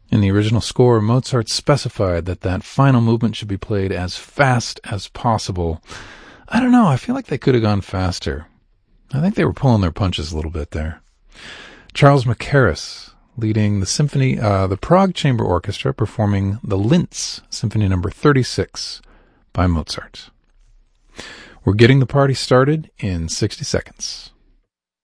In the original score, Mozart specified that final movement should be played as fast as possible. I don't know, I feel like they could have gone faster. I think they were pulling their punches a little bit there. Charles Mackerras leading the Prague Chamber Orchestra performing the Linz Symphony No. 36 by Mozart. We're getting the party started in 60 seconds.